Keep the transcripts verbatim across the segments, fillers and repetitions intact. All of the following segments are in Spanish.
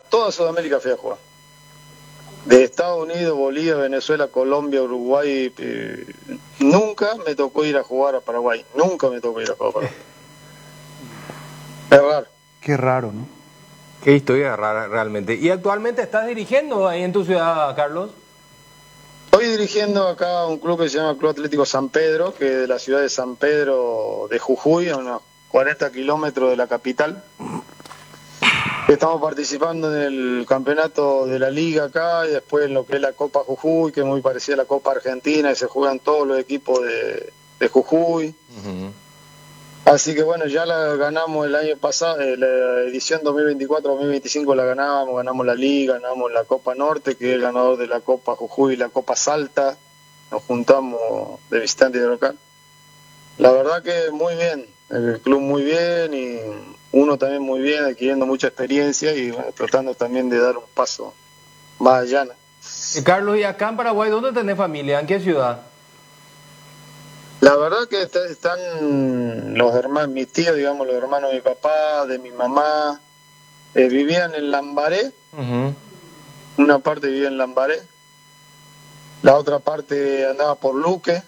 toda Sudamérica fui a jugar. De Estados Unidos, Bolivia, Venezuela, Colombia, Uruguay, eh, nunca me tocó ir a jugar a Paraguay, nunca me tocó ir a jugar a Paraguay. Es raro. Qué raro, ¿no? Qué historia rara realmente. ¿Y actualmente estás dirigiendo ahí en tu ciudad, Carlos? Estoy dirigiendo acá un club que se llama Club Atlético San Pedro, que es de la ciudad de San Pedro de Jujuy, a unos cuarenta kilómetros de la capital. Estamos participando en el campeonato de la liga acá y después en lo que es la Copa Jujuy, que es muy parecida a la Copa Argentina, y se juegan todos los equipos de, de Jujuy. Uh-huh. Así que bueno, ya la ganamos el año pasado, eh, la edición dos mil veinticuatro dos mil veinticinco la ganamos, ganamos la liga, ganamos la Copa Norte, que es el ganador de la Copa Jujuy y la Copa Salta. Nos juntamos de visitante y de local. La verdad que muy bien, el club muy bien y uno también muy bien, adquiriendo mucha experiencia y bueno, tratando también de dar un paso más allá. Y Carlos, ¿y acá en Paraguay dónde tenés familia? ¿En qué ciudad? La verdad que está, están los hermanos, mis tíos, digamos, los hermanos de mi papá, de mi mamá, eh, vivían en Lambaré, uh-huh. Una parte vivía en Lambaré, la otra parte andaba por Luque.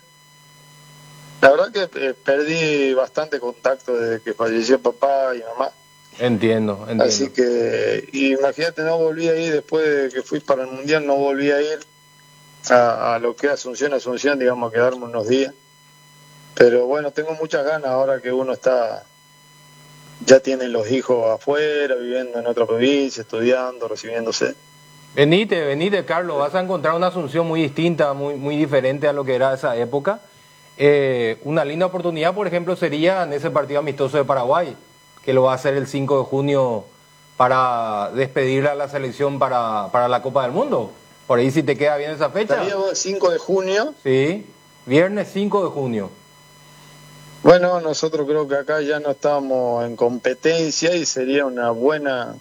La verdad que eh, perdí bastante contacto desde que falleció papá y mamá. Entiendo, entiendo. Así que, imagínate, no volví a ir, después de que fui para el Mundial, no volví a ir a, a lo que es Asunción, Asunción, digamos, a quedarme unos días. Pero bueno, tengo muchas ganas ahora que uno está, ya tiene los hijos afuera, viviendo en otra provincia, estudiando, recibiéndose. Venite, venite, Carlos, vas a encontrar una Asunción muy distinta, muy, muy diferente a lo que era esa época. Eh, una linda oportunidad, por ejemplo, sería en ese partido amistoso de Paraguay, que lo va a hacer el cinco de junio para despedir a la selección para, para la Copa del Mundo. Por ahí si te queda bien esa fecha. ¿Estaría el cinco de junio? Sí, viernes cinco de junio. Bueno, nosotros creo que acá ya no estamos en competencia y sería una buena...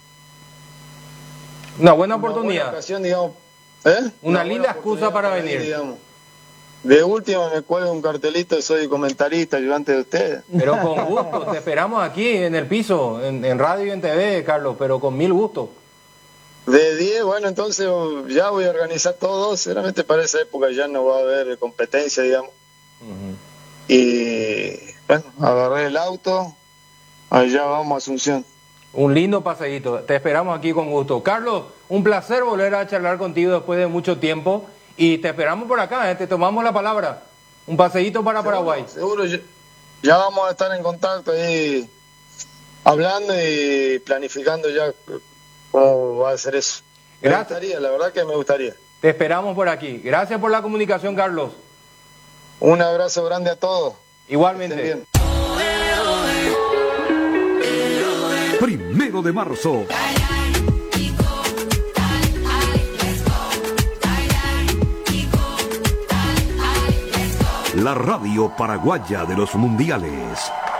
Una buena una oportunidad. Buena ocasión, digamos, ¿eh? Una, una linda excusa para, para venir. Ir, digamos. De último me cuelgo un cartelito, soy comentarista, ayudante de ustedes. Pero con gusto, te esperamos aquí en el piso, en, en radio y en T V, Carlos, pero con mil gustos. De diez, bueno, entonces ya voy a organizar todo, seguramente para esa época ya no va a haber competencia, digamos. Uh-huh. Y bueno, agarré el auto, allá vamos a Asunción. Un lindo paseíto, te esperamos aquí con gusto. Carlos, un placer volver a charlar contigo después de mucho tiempo y te esperamos por acá, ¿eh? Te tomamos la palabra. Un paseíto para seguro, Paraguay. Seguro, ya, ya vamos a estar en contacto ahí, hablando y planificando ya cómo va a ser eso. Gracias. Me gustaría, la verdad que me gustaría. Te esperamos por aquí. Gracias por la comunicación, Carlos. Un abrazo grande a todos. Igualmente. Primero de marzo. La radio paraguaya de los mundiales.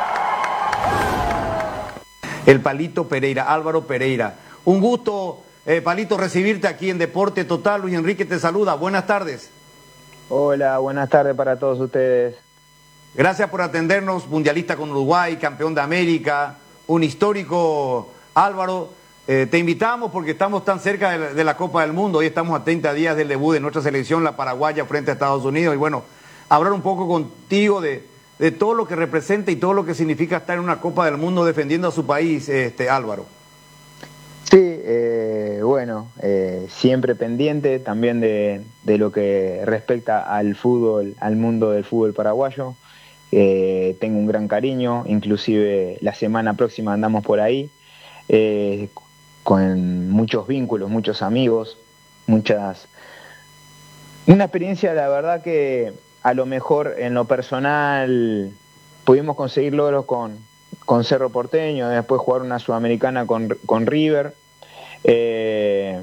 El Palito Pereira, Álvaro Pereira. Un gusto, eh, Palito, recibirte aquí en Deporte Total. Luis Enrique te saluda. Buenas tardes. Hola, buenas tardes para todos ustedes. Gracias por atendernos, mundialista con Uruguay, campeón de América, un histórico. Álvaro, eh, te invitamos porque estamos tan cerca de la, de la Copa del Mundo. Hoy estamos a treinta días del debut de nuestra selección, la paraguaya, frente a Estados Unidos. Y bueno, hablar un poco contigo de, de todo lo que representa y todo lo que significa estar en una Copa del Mundo defendiendo a su país, este Álvaro. Sí, eh, bueno, eh, siempre pendiente también de, de lo que respecta al fútbol, al mundo del fútbol paraguayo. Eh, tengo un gran cariño, inclusive la semana próxima andamos por ahí, eh, con muchos vínculos, muchos amigos, muchas... Una experiencia, la verdad que a lo mejor en lo personal pudimos conseguir logros con, con Cerro Porteño, después jugar una Sudamericana con, con River, eh,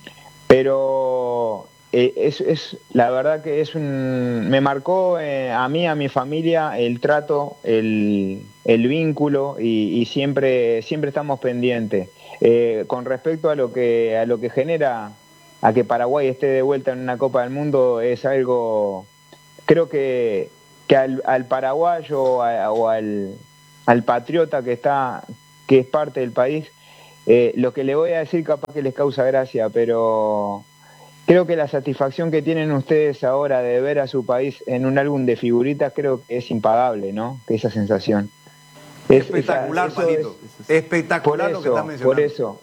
pero eh, es, es la verdad que es un, me marcó eh, a mí, a mi familia, el trato, el, el vínculo y, y siempre, siempre estamos pendientes. Eh, con respecto a lo que, a lo que genera a que Paraguay esté de vuelta en una Copa del Mundo, es algo, creo que, que al, al paraguayo a, o al, al patriota que está, que es parte del país, eh, lo que le voy a decir capaz que les causa gracia, pero creo que la satisfacción que tienen ustedes ahora de ver a su país en un álbum de figuritas creo que es impagable, ¿no? Que esa sensación. Es, Espectacular, esa, Palito. Es, Espectacular eso, lo que está mencionando. Por eso.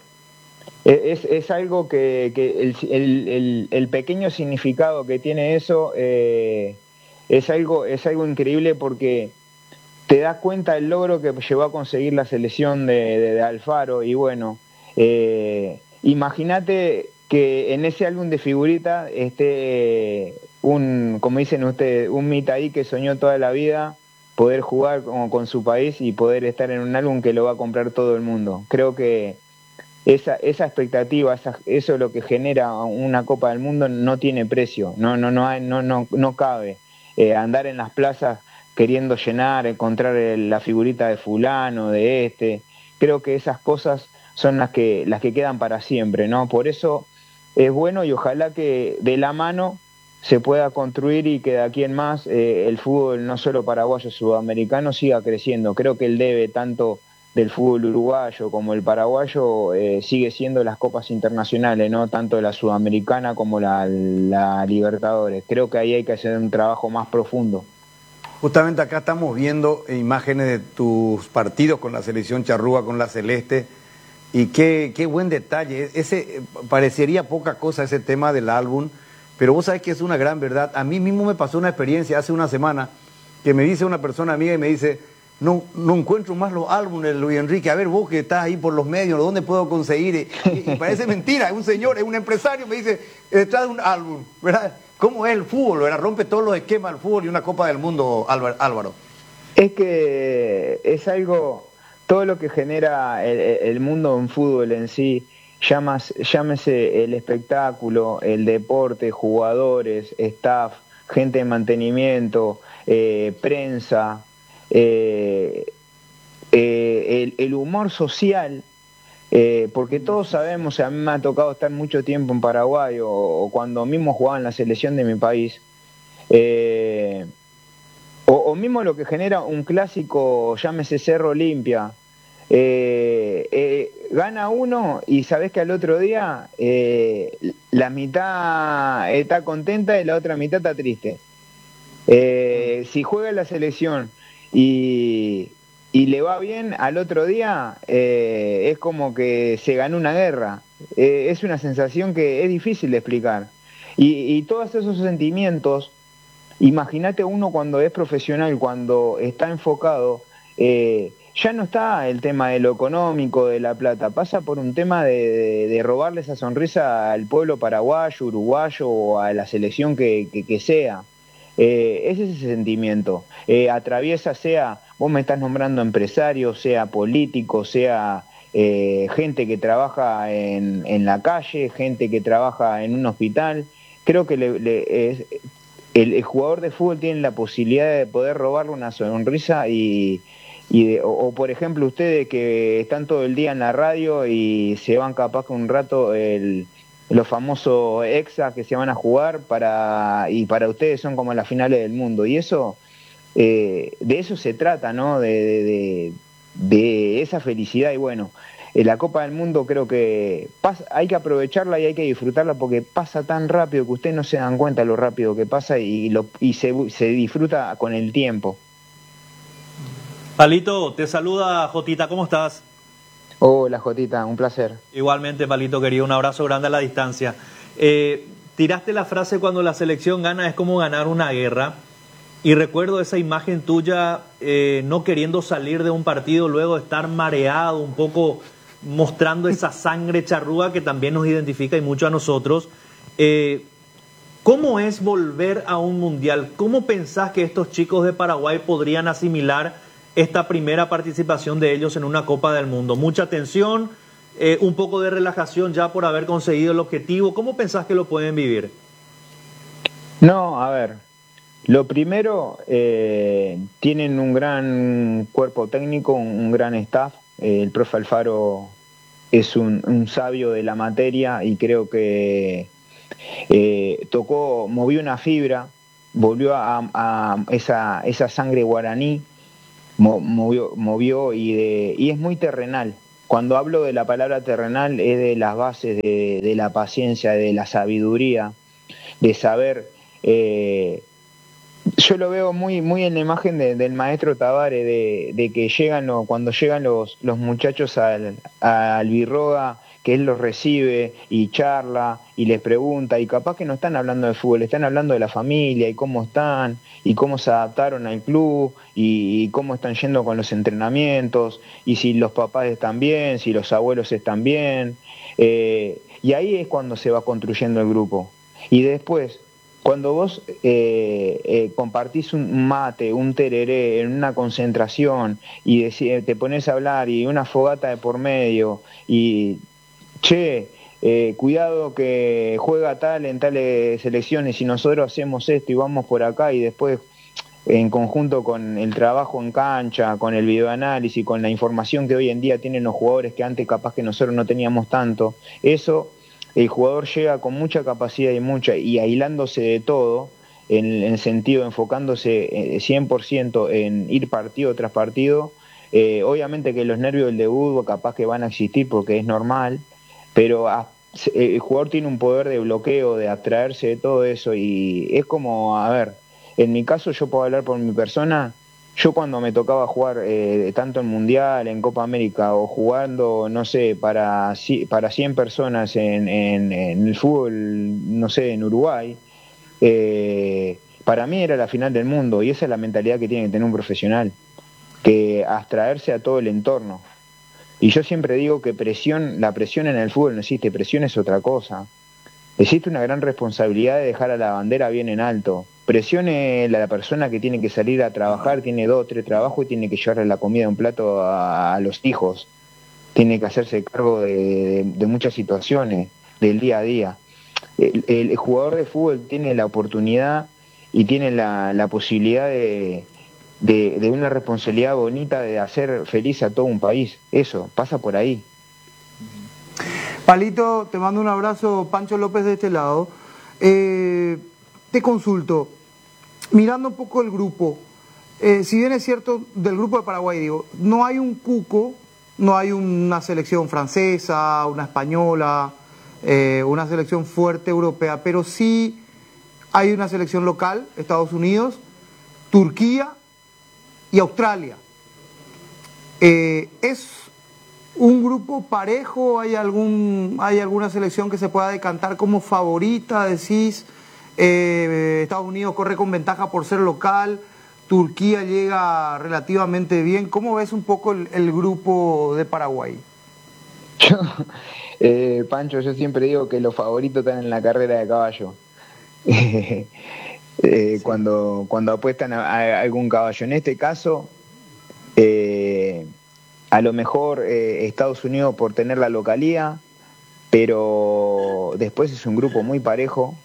Es, es algo que, que el, el, el, el pequeño significado que tiene eso eh, es algo es algo increíble porque te das cuenta del logro que llevó a conseguir la selección de, de, de Alfaro y bueno, eh, imagínate que en ese álbum de figuritas esté un, como dicen ustedes, un Mitaí que soñó toda la vida poder jugar con, con su país y poder estar en un álbum que lo va a comprar todo el mundo. Creo que esa esa expectativa, esa, eso es lo que genera una Copa del Mundo, no tiene precio, no no no hay, no no no cabe eh, andar en las plazas queriendo llenar, encontrar el, la figurita de fulano, de este. Creo que esas cosas son las que las que quedan para siempre, ¿no? Por eso es bueno y ojalá que de la mano se pueda construir y que de aquí en más eh, el fútbol no solo paraguayo, sudamericano siga creciendo. Creo que el debe tanto del fútbol uruguayo como el paraguayo eh, sigue siendo las copas internacionales, no tanto la sudamericana como la, la Libertadores. Creo que ahí hay que hacer un trabajo más profundo. Justamente acá estamos viendo imágenes de tus partidos con la selección charrúa, con la celeste, y qué, qué buen detalle. Ese parecería poca cosa ese tema del álbum, pero vos sabés que es una gran verdad. A mí mismo me pasó una experiencia hace una semana que me dice una persona amiga y me dice: No, no encuentro más los álbumes, Luis Enrique. A ver, vos que estás ahí por los medios, ¿dónde puedo conseguir? Y, y parece mentira, es un señor, es un empresario, me dice, detrás de un álbum, ¿verdad? ¿Cómo es el fútbol? ¿Verdad? Rompe todos los esquemas del fútbol y una Copa del Mundo, Álvaro. Es que es algo, todo lo que genera el, el mundo en fútbol en sí, llamas, llámese el espectáculo, el deporte, jugadores, staff, gente de mantenimiento, eh, prensa, Eh, eh, el, el humor social, eh, porque todos sabemos, a mí me ha tocado estar mucho tiempo en Paraguay o, o cuando mismo jugaba en la selección de mi país, eh, o, o mismo lo que genera un clásico, llámese Cerro Olimpia, eh, eh, gana uno y sabés que al otro día eh, la mitad está contenta y la otra mitad está triste. Eh, si juega la selección Y, y le va bien al otro día, eh, es como que se ganó una guerra. Eh, es una sensación que es difícil de explicar. Y, y todos esos sentimientos, imagínate uno cuando es profesional, cuando está enfocado, eh, ya no está el tema de lo económico, de la plata, pasa por un tema de, de, de robarle esa sonrisa al pueblo paraguayo, uruguayo o a la selección que, que, que sea. Eh, es ese sentimiento, eh, atraviesa, sea, vos me estás nombrando empresarios, sea políticos, sea eh, gente que trabaja en, en la calle, gente que trabaja en un hospital. Creo que le, le, es, el, el jugador de fútbol tiene la posibilidad de poder robarle una sonrisa y, y de, o, o por ejemplo ustedes que están todo el día en la radio y se van capaz que un rato el los famosos exa que se van a jugar para y para ustedes son como las finales del mundo y eso eh, de eso se trata, ¿no? De, de, de, de esa felicidad y bueno, eh, la Copa del Mundo creo que pasa, hay que aprovecharla y hay que disfrutarla porque pasa tan rápido que ustedes no se dan cuenta lo rápido que pasa y lo y se, se disfruta con el tiempo. Palito, te saluda Jotita, ¿cómo estás? Hola Jotita, un placer. Igualmente, Palito querido, un abrazo grande a la distancia. Eh, tiraste la frase cuando la selección gana es como ganar una guerra y recuerdo esa imagen tuya eh, no queriendo salir de un partido luego de estar mareado, un poco mostrando esa sangre charrúa que también nos identifica y mucho a nosotros. Eh, ¿Cómo es volver a un mundial? ¿Cómo pensás que estos chicos de Paraguay podrían asimilar esta primera participación de ellos en una Copa del Mundo? Mucha tensión, eh, un poco de relajación ya por haber conseguido el objetivo. ¿Cómo pensás que lo pueden vivir? No, a ver, lo primero, eh, tienen un gran cuerpo técnico, un, un gran staff. Eh, el profe Alfaro es un, un sabio de la materia y creo que eh, tocó, movió una fibra, volvió a, a esa, esa sangre guaraní, movió, movió y, de, y es muy terrenal. cuando hablo de la palabra terrenal es de las bases de, de la paciencia, de la sabiduría, de saber. Eh, yo lo veo muy muy en la imagen de, del maestro Tabárez, de, de que llegan lo, cuando llegan los, los muchachos al, al Birroga, que él los recibe y charla y les pregunta, y capaz que no están hablando de fútbol, están hablando de la familia y cómo están, y cómo se adaptaron al club, y, y cómo están yendo con los entrenamientos, y si los papás están bien, si los abuelos están bien, eh, y ahí es cuando se va construyendo el grupo. Y después, cuando vos eh, eh, compartís un mate, un tereré en una concentración y dec- te pones a hablar y una fogata de por medio y, che, eh, cuidado que juega tal en tales selecciones y nosotros hacemos esto y vamos por acá, y después en conjunto con el trabajo en cancha, con el videoanálisis, con la información que hoy en día tienen los jugadores que antes capaz que nosotros no teníamos tanto, eso... El jugador llega con mucha capacidad y mucha y aislándose de todo, en, en el sentido enfocándose cien por ciento en ir partido tras partido. Eh, obviamente que los nervios del debut capaz que van a existir porque es normal, pero a, el jugador tiene un poder de bloqueo, de abstraerse de todo eso, y es como, a ver, en mi caso yo puedo hablar por mi persona. Yo cuando me tocaba jugar eh, tanto en Mundial, en Copa América, o jugando, no sé, para para cien personas en, en, en el fútbol, no sé, en Uruguay, eh, para mí era la final del mundo, y esa es la mentalidad que tiene que tener un profesional, que abstraerse a todo el entorno. Y yo siempre digo que presión, la presión en el fútbol no existe, presión es otra cosa. Existe una gran responsabilidad de dejar a la bandera bien en alto. Presione la persona que tiene que salir a trabajar, tiene dos o tres trabajos y tiene que llevarle la comida a un plato a, a los hijos. Tiene que hacerse cargo de, de, de muchas situaciones del día a día. El, el jugador de fútbol tiene la oportunidad y tiene la, la posibilidad de, de, de una responsabilidad bonita de hacer feliz a todo un país. Eso, pasa por ahí. Palito, te mando un abrazo, Pancho López de este lado. Eh, te consulto, mirando un poco el grupo, eh, si bien es cierto, del grupo de Paraguay, digo, no hay un cuco, no hay una selección francesa, una española, eh, una selección fuerte europea, pero sí hay una selección local, Estados Unidos, Turquía y Australia. Eh, es un grupo parejo, hay algún hay alguna selección que se pueda decantar como favorita, decís, eh, Estados Unidos corre con ventaja por ser local, Turquía llega relativamente bien. ¿Cómo ves un poco el, el grupo de Paraguay? Yo, eh, Pancho, yo siempre digo que los favoritos están en la carrera de caballo. eh, sí. cuando, cuando apuestan a, a algún caballo, en este caso, eh, a lo mejor eh, Estados Unidos por tener la localía, pero después es un grupo muy parejo.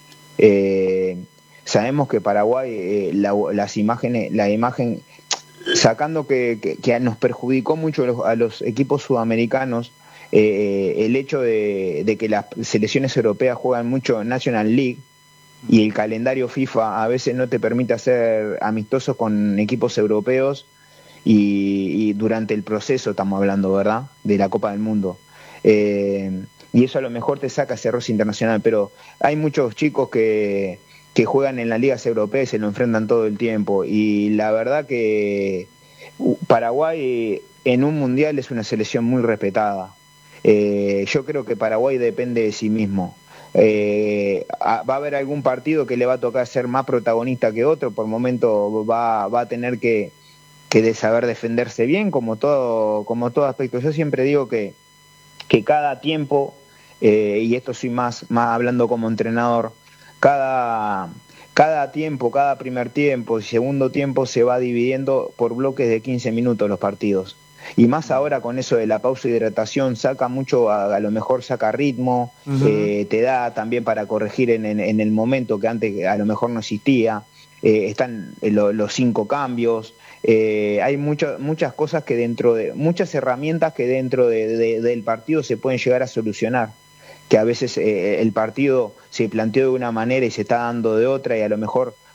Eh, sabemos que Paraguay, eh, la, las imágenes, la imagen, sacando que, que, que nos perjudicó mucho a los, a los equipos sudamericanos, eh, el hecho de, de que las selecciones europeas juegan mucho National League y el calendario FIFA a veces no te permite hacer amistosos con equipos europeos. Y, y durante el proceso estamos hablando, ¿verdad?, de la Copa del Mundo, eh, y eso a lo mejor te saca ese roce internacional, pero hay muchos chicos que, que juegan en las ligas europeas y se lo enfrentan todo el tiempo, y la verdad que Paraguay en un mundial es una selección muy respetada. eh, yo creo que Paraguay depende de sí mismo. Eh, a, va a haber algún partido que le va a tocar ser más protagonista que otro, por momento va, va a tener que que de saber defenderse bien, como todo como todo aspecto. Yo siempre digo que, que cada tiempo, eh, y esto soy más, más hablando como entrenador, cada, cada tiempo, cada primer tiempo y segundo tiempo se va dividiendo por bloques de quince minutos los partidos. Y más ahora con eso de la pausa de hidratación, saca mucho, a, a lo mejor saca ritmo, uh-huh. eh, te da también para corregir en, en, en el momento que antes a lo mejor no existía, eh, están lo, los cinco cambios. Eh, hay mucho, muchas cosas que dentro de, muchas herramientas que dentro de, de, del partido se pueden llegar a solucionar, que a veces eh, el partido se planteó de una manera y se está dando de otra, y a lo mejor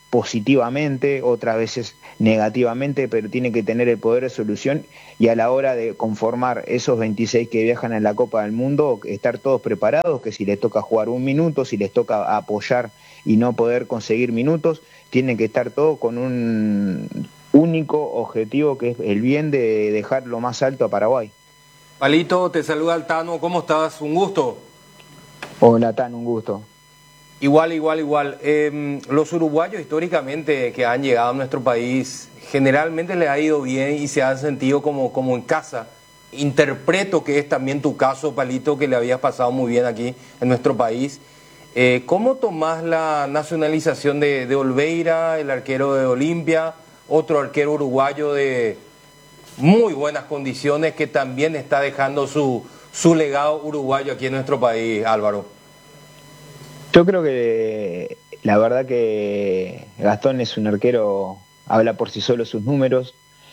positivamente, otras veces negativamente, pero tiene que tener el poder de solución y a la hora de conformar esos veintiséis que viajan en la Copa del Mundo, estar todos preparados, que si les toca jugar un minuto, si les toca apoyar y no poder conseguir minutos, tienen que estar todos con un único objetivo que es el bien de dejar lo más alto a Paraguay. Palito, te saluda Altano, ¿cómo estás? Un gusto. Hola, Tan, un gusto. Igual, igual, igual. Eh, los uruguayos históricamente que han llegado a nuestro país, generalmente les ha ido bien y se han sentido como, como en casa. Interpreto que es también tu caso, Palito, que le habías pasado muy bien aquí en nuestro país. Eh, ¿Cómo tomás la nacionalización de, de Olveira, el arquero de Olimpia, otro arquero uruguayo de muy buenas condiciones que también está dejando su, su legado uruguayo aquí en nuestro país, Álvaro? Yo creo que la verdad que Gastón es un arquero, habla por sí solo sus números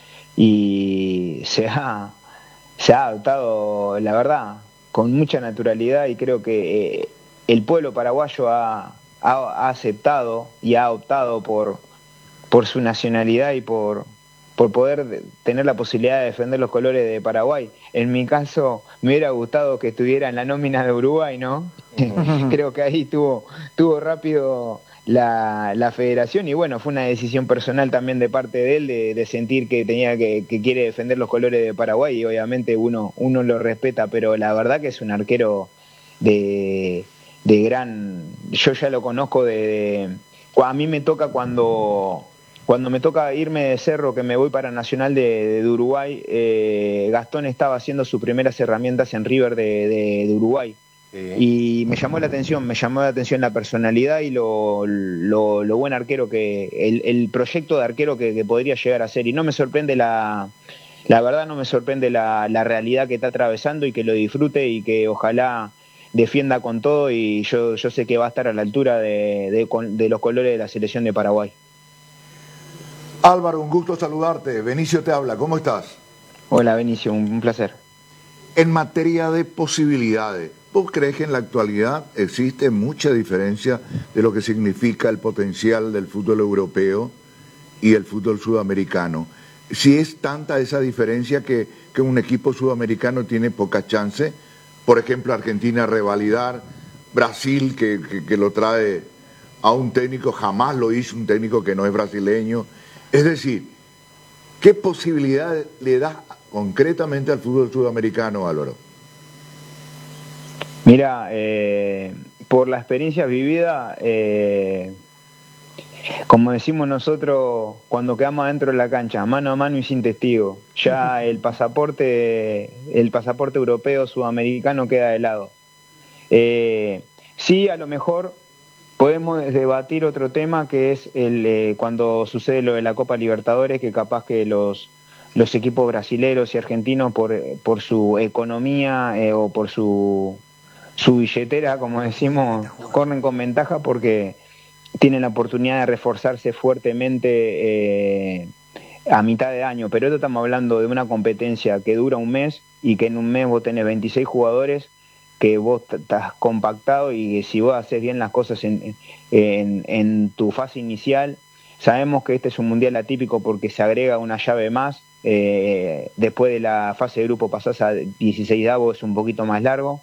y se ha, se ha adaptado, la verdad, con mucha naturalidad y creo que eh, el pueblo paraguayo ha, ha, ha aceptado y ha optado por, por su nacionalidad y por, por poder tener la posibilidad de defender los colores de Paraguay. En mi caso, me hubiera gustado que estuviera en la nómina de Uruguay, ¿no? Creo que ahí tuvo, tuvo rápido la, la federación y bueno, fue una decisión personal también de parte de él de, de sentir que tenía que, que quiere defender los colores de Paraguay y obviamente uno, uno lo respeta, pero la verdad que es un arquero de, de gran... Yo ya lo conozco de, de... A mí me toca cuando... Cuando me toca irme de Cerro, que me voy para Nacional de, de Uruguay, eh, Gastón estaba haciendo sus primeras herramientas en River de, de, de Uruguay. Sí. Y me llamó la atención, me llamó la atención la personalidad y lo, lo, lo buen arquero que, el, el proyecto de arquero que, que podría llegar a ser. Y no me sorprende la, la verdad no me sorprende la, la realidad que está atravesando y que lo disfrute y que ojalá defienda con todo y yo, yo sé que va a estar a la altura de, de, de los colores de la selección de Paraguay. Álvaro, un gusto saludarte. Benicio te habla, ¿cómo estás? Hola Benicio, un, un placer. En materia de posibilidades, ¿vos crees que en la actualidad existe mucha diferencia de lo que significa el potencial del fútbol europeo y el fútbol sudamericano? Si es tanta esa diferencia que, que un equipo sudamericano tiene poca chance, por ejemplo Argentina revalidar, Brasil que, que, que lo trae a un técnico, jamás lo hizo un técnico que no es brasileño. Es decir, ¿qué posibilidad le da concretamente al fútbol sudamericano, Álvaro? Mira, eh, por la experiencia vivida, eh, como decimos nosotros cuando quedamos dentro de la cancha, mano a mano y sin testigo, ya el pasaporte, el pasaporte europeo sudamericano queda de lado. Eh, sí, a lo mejor podemos debatir otro tema que es el eh, cuando sucede lo de la Copa Libertadores, que capaz que los los equipos brasileros y argentinos por, por su economía eh, o por su, su billetera, como decimos, corren con ventaja porque tienen la oportunidad de reforzarse fuertemente eh, a mitad de año. Pero esto estamos hablando de una competencia que dura un mes y que en un mes vos tenés veintiséis jugadores que vos estás compactado y si vos haces bien las cosas en, en, en tu fase inicial, sabemos que este es un mundial atípico porque se agrega una llave más, eh, después de la fase de grupo pasás a dieciseisavos, es un poquito más largo,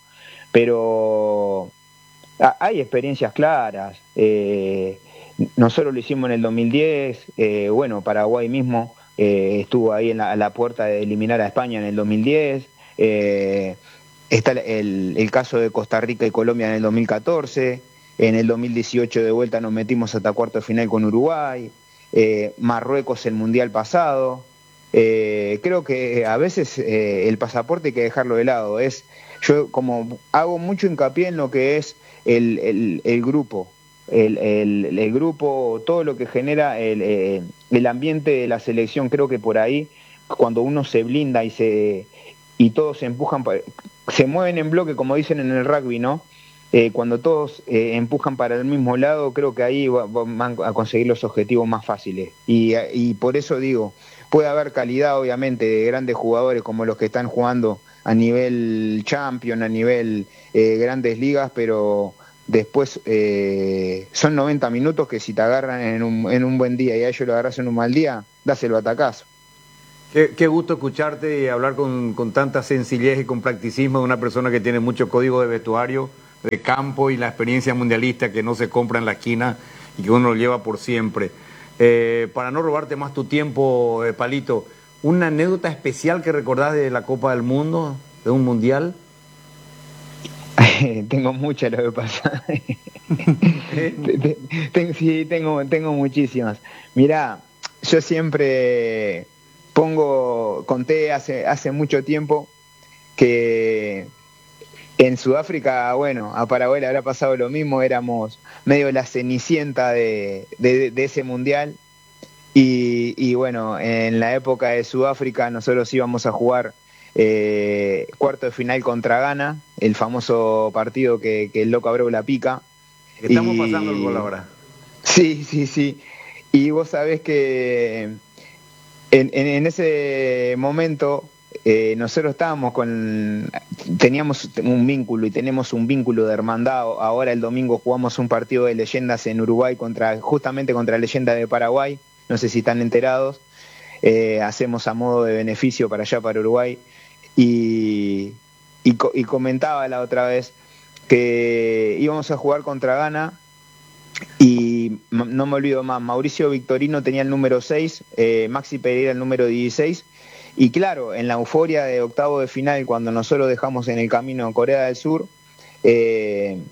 pero hay experiencias claras, eh, nosotros lo hicimos en el dos mil diez, eh, bueno, Paraguay mismo eh, estuvo ahí en la, a la puerta de eliminar a España en el dos mil diez, eh, está el, el caso de Costa Rica y Colombia en el dos mil catorce, en el dos mil dieciocho de vuelta nos metimos hasta cuarto de final con Uruguay, eh, Marruecos el mundial pasado. Eh, creo que a veces eh, el pasaporte hay que dejarlo de lado. Es, yo como hago mucho hincapié en lo que es el, el, el grupo, el, el, el grupo, todo lo que genera el, el, el ambiente de la selección. Creo que por ahí, cuando uno se blinda y se y todos se empujan, se mueven en bloque, como dicen en el rugby, ¿no? Eh, cuando todos eh, empujan para el mismo lado, creo que ahí va, van a conseguir los objetivos más fáciles. Y, y por eso digo, puede haber calidad, obviamente, de grandes jugadores como los que están jugando a nivel Champions, a nivel eh, grandes ligas, pero después eh, son noventa minutos que si te agarran en un, en un buen día y a ellos lo agarras en un mal día, dáselo a tacazo. Qué, qué gusto escucharte y hablar con, con tanta sencillez y con practicismo de una persona que tiene mucho código de vestuario, de campo y la experiencia mundialista que no se compra en la esquina y que uno lo lleva por siempre. Eh, para no robarte más tu tiempo, eh, Palito, ¿una anécdota especial que recordás de la Copa del Mundo, de un mundial? Tengo muchas, lo que pasa. ¿Eh? Sí, tengo, tengo muchísimas. Mirá, yo siempre pongo, conté hace, hace mucho tiempo que en Sudáfrica, bueno, a Paraguay le habrá pasado lo mismo, éramos medio la cenicienta de, de, de ese mundial. Y, y bueno, en la época de Sudáfrica nosotros íbamos a jugar eh, cuarto de final contra Ghana, el famoso partido que, que el loco Abreu la pica. Estamos y, pasando el gol ahora. Sí, sí, sí. Y vos sabés que en, en, en ese momento eh, nosotros estábamos con, teníamos un vínculo y tenemos un vínculo de hermandad. Ahora el domingo jugamos un partido de leyendas en Uruguay contra, justamente contra Leyenda de Paraguay. No sé si están enterados. Eh, hacemos a modo de beneficio para allá, para Uruguay. Y, y, y comentaba la otra vez que íbamos a jugar contra Ghana y no me olvido más, Mauricio Victorino tenía el número seis, eh, Maxi Pereira el número dieciséis, y claro, en la euforia de octavo de final, cuando nosotros dejamos en el camino a Corea del Sur, eh,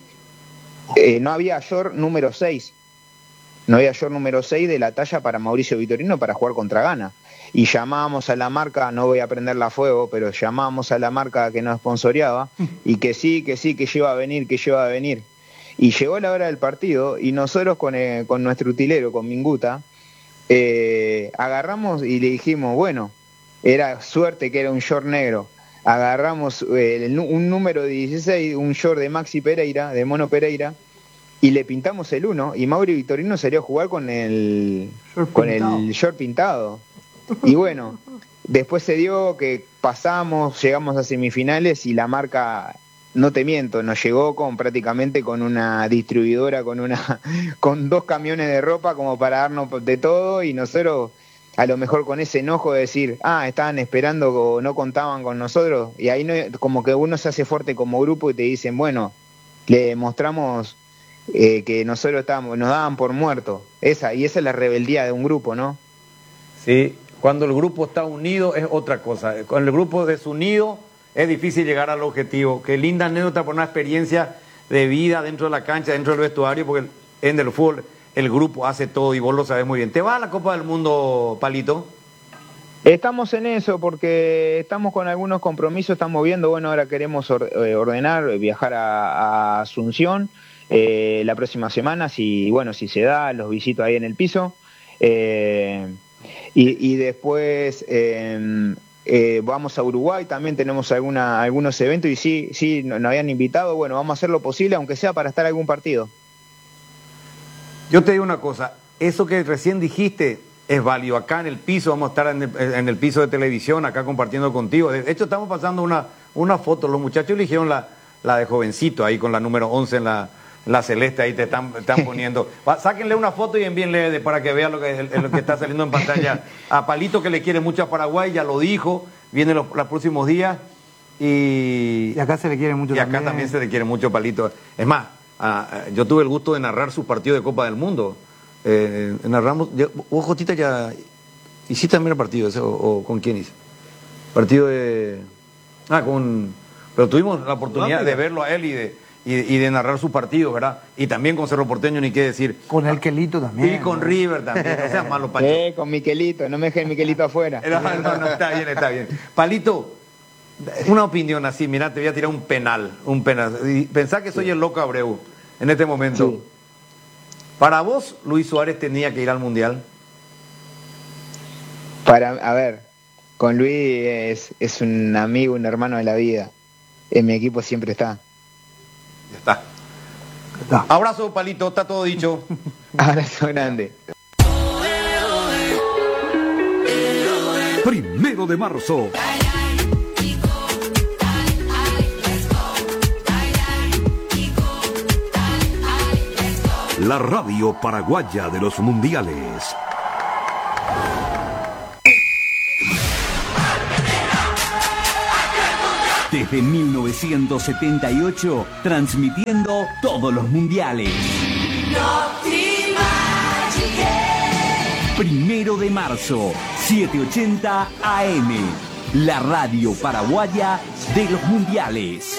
eh, no había short número seis, no había short número seis de la talla para Mauricio Victorino para jugar contra Ghana. Y llamábamos a la marca, no voy a prenderla a fuego, pero llamábamos a la marca que nos sponsoreaba, y que sí, que sí, que lleva a venir, que lleva a venir. Y llegó la hora del partido, y nosotros con, eh, con nuestro utilero, con Minguta, eh, agarramos y le dijimos, bueno, era suerte que era un short negro. Agarramos eh, el, un número dieciséis, un short de Maxi Pereira, de Mono Pereira, y le pintamos el uno, y Mauri Victorino salió a jugar con el, con el short pintado. Y bueno, después se dio que pasamos, llegamos a semifinales y la marca, no te miento, nos llegó con prácticamente con una distribuidora, con una con dos camiones de ropa como para darnos de todo, y nosotros a lo mejor con ese enojo de decir, ah, estaban esperando o no contaban con nosotros, y ahí no, como que uno se hace fuerte como grupo y te dicen, bueno, le mostramos eh, que nosotros estábamos, nos daban por muertos. Esa, y esa es la rebeldía de un grupo, ¿no? Sí. Cuando el grupo está unido es otra cosa. Cuando el grupo desunido es difícil llegar al objetivo. Qué linda anécdota por una experiencia de vida dentro de la cancha, dentro del vestuario, porque en el fútbol el grupo hace todo y vos lo sabés muy bien. ¿Te vas a la Copa del Mundo, Palito? Estamos en eso porque estamos con algunos compromisos, estamos viendo, bueno, ahora queremos ordenar, viajar a, a Asunción eh, la próxima semana, si, bueno, si se da, los visito ahí en el piso. Eh, Y, y después eh, eh, vamos a Uruguay, también tenemos alguna, algunos eventos y sí, sí, nos, nos habían invitado, bueno, vamos a hacer lo posible, aunque sea para estar en algún partido. Yo te digo una cosa, eso que recién dijiste es válido. Acá en el piso, vamos a estar en el, en el piso de televisión, acá compartiendo contigo. De hecho, estamos pasando una, una foto, los muchachos eligieron la, la de jovencito ahí con la número once en la... La celeste ahí te están, te están poniendo. Va, sáquenle una foto y envíenle de, para que vea lo que, lo que está saliendo en pantalla. A Palito, que le quiere mucho a Paraguay, ya lo dijo, viene los, los próximos días. Y, y acá se le quiere mucho y también. Y acá también se le quiere mucho a Palito. Es más, a, a, yo tuve el gusto de narrar su partido de Copa del Mundo. Eh, narramos, yo, vos, Jotita, ya hiciste también el partido ese, o, o con quién hice. Partido de... Ah, con... Pero tuvimos la oportunidad de verlo a él y de... Y, y de narrar su partido, ¿verdad? Y también con Cerro Porteño, ni qué decir. Con el Quelito también. Y con ¿no? River también, no seas malo, Pancho. Eh, con Miquelito, no me dejes Miquelito afuera. No, no, no, está bien, está bien. Palito, una opinión así, mirá, te voy a tirar un penal, un penal. Y pensá que soy sí. el loco Abreu en este momento. Sí. Para vos, Luis Suárez tenía que ir al Mundial. Para, a ver, con Luis es, es un amigo, un hermano de la vida. En mi equipo siempre está. Ya está. está. Abrazo, Palito, está todo dicho. Abrazo grande. Primero de marzo. la radio paraguaya de los mundiales. Desde mil novecientos setenta y ocho, transmitiendo todos los mundiales. Primero de marzo, setecientos ochenta A M, la radio paraguaya de los mundiales.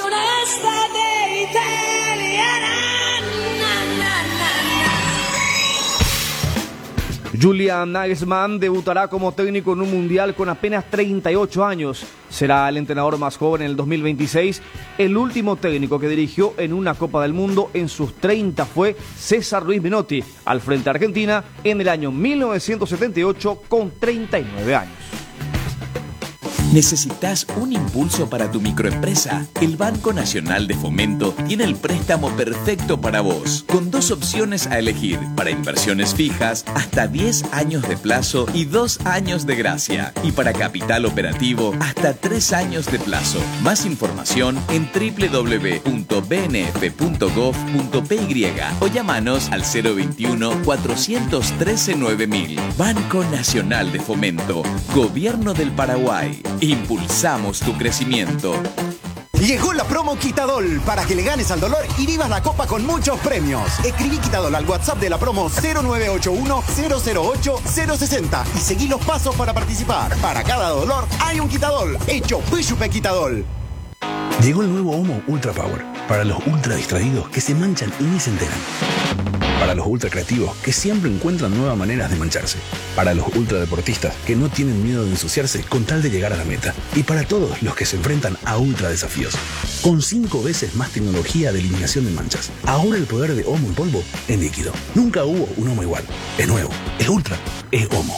Julian Nagelsmann debutará como técnico en un mundial con apenas treinta y ocho años. Será el entrenador más joven en el dos mil veintiséis. El último técnico que dirigió en una Copa del Mundo en sus treinta fue César Luis Menotti, al frente a Argentina en el año mil novecientos setenta y ocho con treinta y nueve años. ¿Necesitas un impulso para tu microempresa? El Banco Nacional de Fomento tiene el préstamo perfecto para vos, con dos opciones a elegir: para inversiones fijas, hasta diez años de plazo y dos años de gracia, y para capital operativo, hasta tres años de plazo. Más información en doble u doble u doble u punto b n f punto gov punto p y o llamanos al cero veintiuno, cuatrocientos trece, nueve mil. Banco Nacional de Fomento, Gobierno del Paraguay. Impulsamos tu crecimiento. Llegó la promo Quitadol para que le ganes al dolor y vivas la copa con muchos premios. Escribí Quitadol al WhatsApp de la promo cero nueve ocho uno, cero cero ocho, cero seis cero y seguí los pasos para participar. Para cada dolor hay un Quitadol. Hecho Pishupe Quitadol. Llegó el nuevo Omo Ultra Power para los ultra distraídos que se manchan y ni se enteran. Para los ultra creativos que siempre encuentran nuevas maneras de mancharse. Para los ultra deportistas que no tienen miedo de ensuciarse con tal de llegar a la meta. Y para todos los que se enfrentan a ultra desafíos. Con cinco veces más tecnología de eliminación de manchas. Ahora el poder de Omo en polvo en líquido. Nunca hubo un Omo igual. Es nuevo, es ultra, es Omo.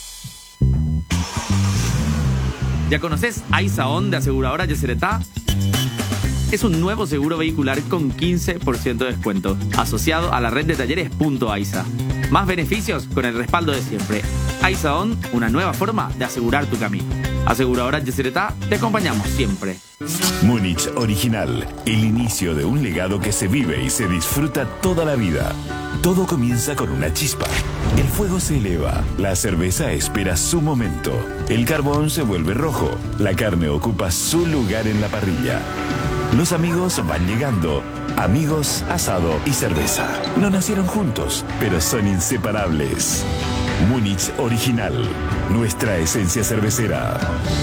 ¿Ya conoces AISAON de Aseguradora Yeseretá? Es un nuevo seguro vehicular con quince por ciento de descuento, asociado a la red de talleres Punto AISA. Más beneficios con el respaldo de siempre. AISAON, una nueva forma de asegurar tu camino. Aseguradora Yeseretá, te acompañamos siempre. Múnich Original, el inicio de un legado que se vive y se disfruta toda la vida. Todo comienza con una chispa. El fuego se eleva, la cerveza espera su momento, el carbón se vuelve rojo, la carne ocupa su lugar en la parrilla. Los amigos van llegando. Amigos, asado y cerveza. No nacieron juntos, pero son inseparables. Múnich Original, nuestra esencia cervecera.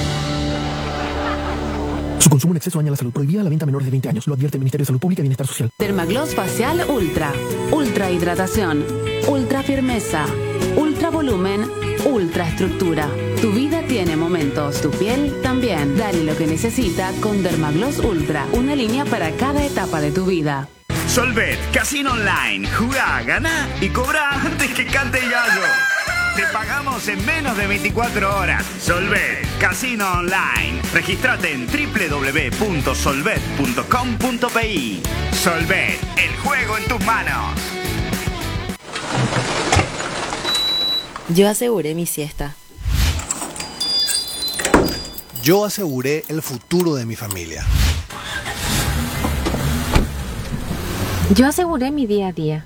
Su consumo en exceso daña la salud. Prohibida la venta a menores de veinte años. Lo advierte el Ministerio de Salud Pública y Bienestar Social. Dermagloss Facial Ultra. Ultra hidratación. Ultra firmeza. Ultra volumen. Ultra estructura. Tu vida tiene momentos, tu piel también. Dale lo que necesita con Dermagloss Ultra. Una línea para cada etapa de tu vida. Solvet, casino online. Jugá, ganá y cobrá antes que cante el gallo. Te pagamos en menos de veinticuatro horas. Solvet, casino online. Regístrate en doble u doble u doble u punto solvet punto com punto p i. Solvet, el juego en tus manos. Yo aseguré mi siesta. Yo aseguré el futuro de mi familia. Yo aseguré mi día a día.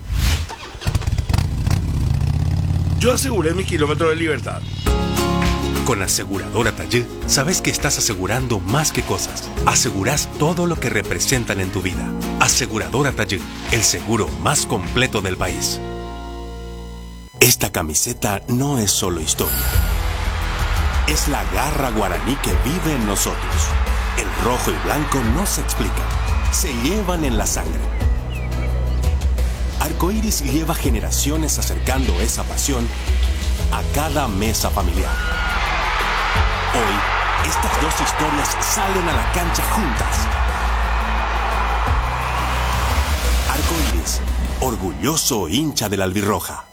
Yo aseguré mi kilómetro de libertad. Con Aseguradora Taller, sabes que estás asegurando más que cosas. Asegurás todo lo que representan en tu vida. Aseguradora Taller, el seguro más completo del país. Esta camiseta no es solo historia. Es la garra guaraní que vive en nosotros. El rojo y blanco no se explican, se llevan en la sangre. Arcoíris lleva generaciones acercando esa pasión a cada mesa familiar. Hoy, estas dos historias salen a la cancha juntas. Arcoíris, orgulloso hincha de la albirroja.